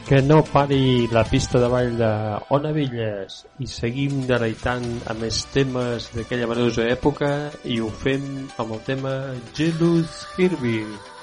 Que no pari la pista de ball de Ona Velles i seguim deleitant a més temes d'aquella valuosa època i ho fem amb el tema Jealous Herbie.